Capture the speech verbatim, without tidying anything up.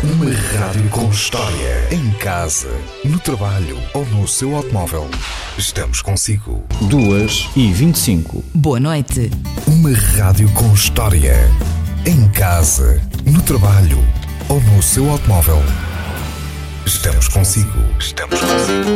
Uma rádio com história. Em casa, no trabalho ou no seu automóvel. Estamos consigo. Duas e vinte e cinco. Boa noite. Uma rádio com história. Em casa, no trabalho ou no seu automóvel. Estamos consigo. Estamos consigo.